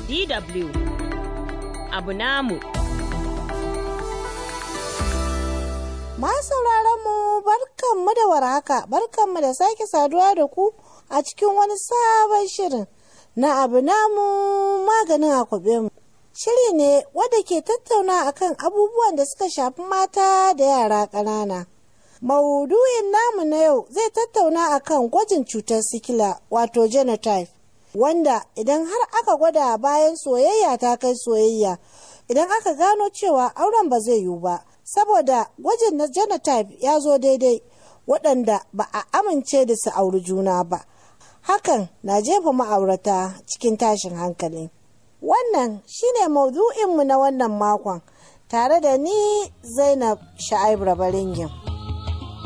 DW abu namu. Sauraron mu barkanmu da warhaka, barkanmu da sake saduwa da ku a cikin wani sabon shirin na abu namu maganin akwabe mu. Shiri ne wanda ke tattauna akan abubuwan da suka shafi mata da yara ƙanana. Maudu'in namu na yau zai tattauna akan gwajin cutar sikila wato genotype, wanda idan har aka gwada bayan soyayya ta kai soyayya, idan aka gano cewa auren ba zai yiwu ba saboda gwajin na genotype ya zo daidai, waɗanda ba a amince da su auri juna ba, hakan na jefa ma'aurata cikin tashin hankali. Wannan shine maudu'inmu na wannan makon, tare da ni Zainab Sha'ib Rabaringin.